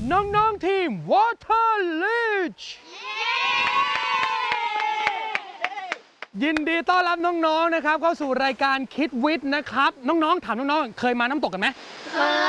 น้องๆทีม Water Leech ยินดีต้อนรับน้องๆนะครับเข้าสู่รายการคิดวิทย์นะครับน้องๆถามน้องๆเคยมาน้ำตกกันไหม